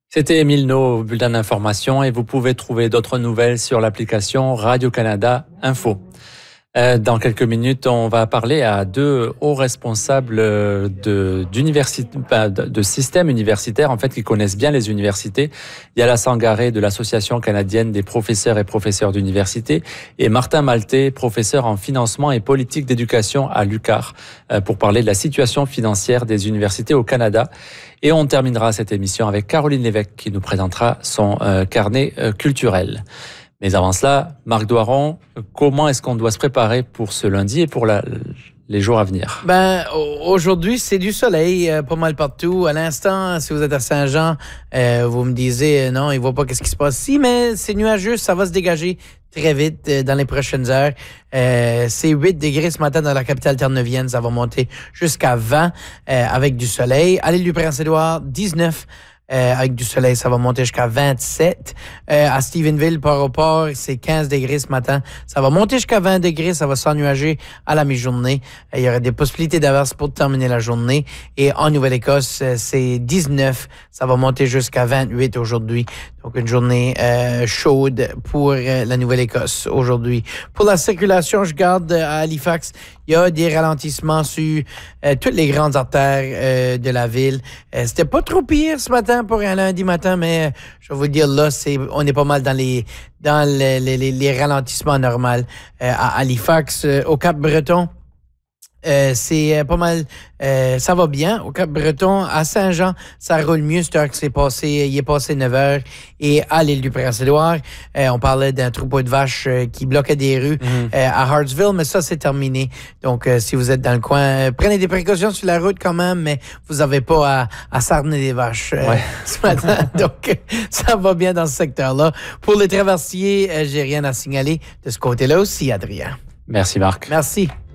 C'était Émile No, bulletin d'information, et vous pouvez trouver d'autres nouvelles sur l'application Radio-Canada Info. Dans quelques minutes, on va parler à deux hauts responsables de systèmes universitaires, en fait, qui connaissent bien les universités. Yala Sangaré de l'Association canadienne des professeurs et professeurs d'université et Martin Maltais, professeur en financement et politique d'éducation à l'UQAR, pour parler de la situation financière des universités au Canada. Et on terminera cette émission avec Caroline Lévesque qui nous présentera son carnet culturel. Mais avant cela, Marc Doiron, comment est-ce qu'on doit se préparer pour ce lundi et pour les jours à venir? Aujourd'hui, c'est du soleil pas mal partout. À l'instant, si vous êtes à Saint-Jean, vous me disiez non, il ne voit pas qu'est-ce qui se passe ici, mais c'est nuageux, ça va se dégager très vite dans les prochaines heures. C'est 8 degrés ce matin dans la capitale terre-neuvienne, ça va monter jusqu'à 20 avec du soleil. À l'île du Prince-Édouard, 19 avec du soleil, ça va monter jusqu'à 27. À Stephenville, Port-au-Port, c'est 15 degrés ce matin. Ça va monter jusqu'à 20 degrés, ça va s'ennuager à la mi-journée. Il y aurait des possibilités d'averse pour terminer la journée. Et en Nouvelle-Écosse, c'est 19. Ça va monter jusqu'à 28 aujourd'hui. Donc, une journée chaude pour la Nouvelle-Écosse aujourd'hui. Pour la circulation, je garde à Halifax, il y a des ralentissements sur toutes les grandes artères de la ville. C'était pas trop pire ce matin pour un lundi matin, mais je vais vous dire, là, on est pas mal dans les ralentissements normaux. À Halifax, au Cap-Breton, c'est pas mal, ça va bien. Au Cap-Breton, à Saint-Jean, ça roule mieux. C'est heure que il est passé 9 heures. Et à l'île du Prince-Édouard, on parlait d'un troupeau de vaches qui bloquait des rues à Hartsville, mais ça, c'est terminé. Donc, si vous êtes dans le coin, prenez des précautions sur la route quand même, mais vous n'avez pas à sarner des vaches ce matin. Donc, ça va bien dans ce secteur-là. Pour les traversiers, j'ai rien à signaler de ce côté-là aussi, Adrien. Merci, Marc. Merci.